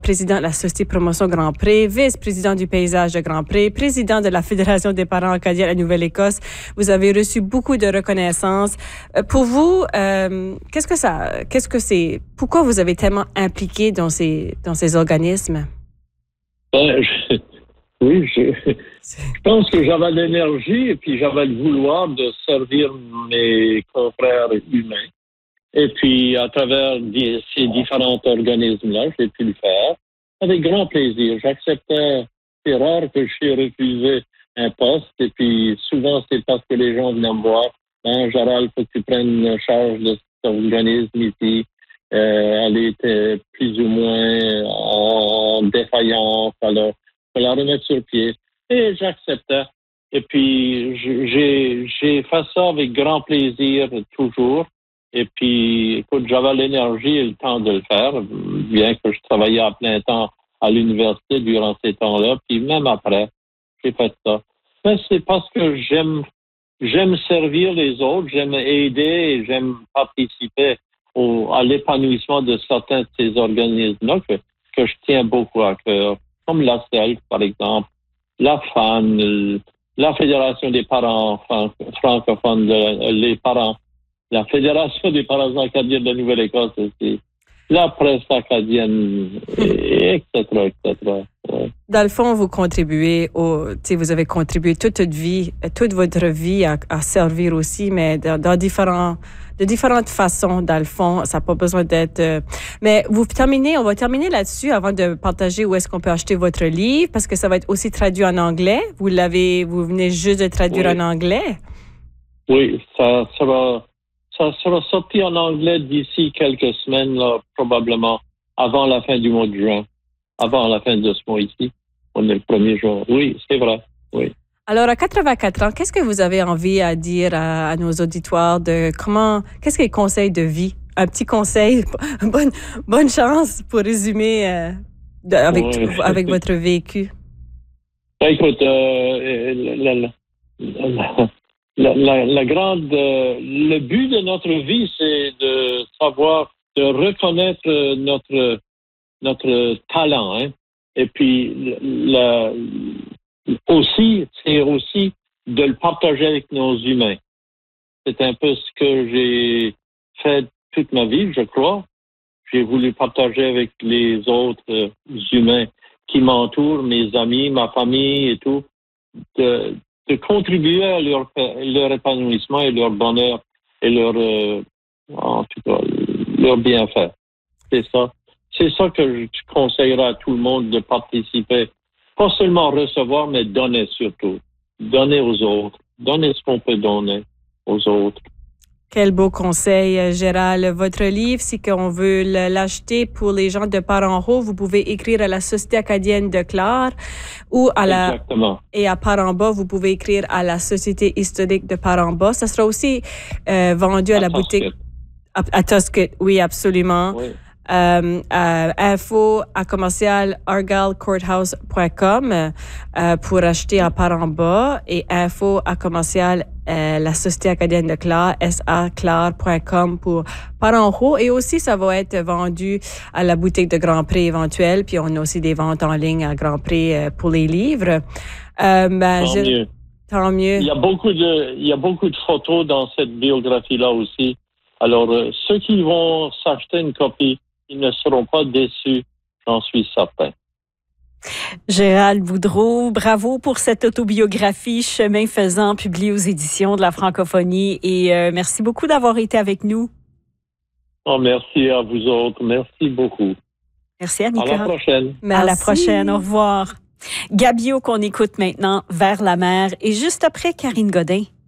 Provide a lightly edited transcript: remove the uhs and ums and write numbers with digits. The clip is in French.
président de la Société Promotion Grand Pré, vice-président du paysage de Grand Pré, président de la Fédération des parents acadiens de la Nouvelle-Écosse. Vous avez reçu beaucoup de reconnaissance. Pour vous, qu'est-ce que c'est, pourquoi vous avez tellement impliqué dans ces organismes? Oui, je pense que j'avais l'énergie et puis j'avais le vouloir de servir mes confrères humains. Et puis, à travers ces différents organismes-là, j'ai pu le faire avec grand plaisir. J'acceptais, c'est rare que je suis refusé un poste. Et puis, souvent, c'est parce que les gens venaient me voir. Gérald, faut que tu prennes charge de cet organisme ici. Elle était plus ou moins en défaillance. Alors, il faut la remettre sur pied. Et j'acceptais. Et puis, j'ai fait ça avec grand plaisir toujours. Et puis, écoute, j'avais l'énergie et le temps de le faire, bien que je travaillais à plein temps à l'université durant ces temps-là. Puis même après, j'ai fait ça. Mais c'est parce que j'aime servir les autres, j'aime aider et j'aime participer à l'épanouissement de certains de ces organismes-là que je tiens beaucoup à cœur. Comme la CELF, par exemple, la FAN, la Fédération des parents francophones, les parents. La Fédération des parents acadiens de la Nouvelle-Écosse aussi, la presse acadienne, etc., etc. Ouais. Dans le fond, vous contribuez vous avez contribué toute votre vie à servir aussi, mais de différentes façons, dans le fond. Ça n'a pas besoin d'être... Mais on va terminer là-dessus avant de partager où est-ce qu'on peut acheter votre livre, parce que ça va être aussi traduit en anglais. Vous venez juste de traduire en anglais? Oui, ça sera sorti en anglais d'ici quelques semaines, là, probablement, avant la fin du mois de juin. Avant la fin de ce mois ici. On est le 1er juin. Oui, c'est vrai. Oui. Alors, à 84 ans, qu'est-ce que vous avez envie à dire à nos auditoires qu'est-ce que les conseils de vie? Un petit conseil, bonne chance pour résumer avec votre vécu. Écoute, le but de notre vie, c'est de savoir, de reconnaître notre talent, hein. Et puis c'est aussi de le partager avec nos humains. C'est un peu ce que j'ai fait toute ma vie, je crois. J'ai voulu partager avec les autres humains qui m'entourent, mes amis, ma famille et tout, de contribuer à leur épanouissement et leur bonheur et leur bienfait. C'est ça. C'est ça que je conseillerais à tout le monde de participer. Pas seulement recevoir, mais donner surtout. Donner aux autres. Donner ce qu'on peut donner aux autres. Quel beau conseil, Gérald. Votre livre, si on veut l'acheter pour les gens de Parenhaut, vous pouvez écrire à la Société acadienne de Clare et à Parent-Bas, vous pouvez écrire à la Société historique de Parent-Bas. Ça sera aussi vendu à la boutique à Tuscott. Oui, absolument. Oui. info@argylecourthouse.com pour acheter à Parent-Bas et la Société acadienne de Clare, saclare.com pour Parenhaut. Et aussi, ça va être vendu à la boutique de Grand Pré éventuelle. Puis, on a aussi des ventes en ligne à Grand Pré pour les livres. Tant mieux. Il y a beaucoup de photos dans cette biographie-là aussi. Alors, ceux qui vont s'acheter une copie, ils ne seront pas déçus, j'en suis certain. Gérald Boudreau, bravo pour cette autobiographie Chemin faisant, publiée aux éditions de la francophonie. Et merci beaucoup d'avoir été avec nous. Oh, merci à vous autres. Merci beaucoup. Merci, Annika. À la prochaine. Merci. À la prochaine. Au revoir. Gabio qu'on écoute maintenant, Vers la mer. Et juste après, Karine Godin.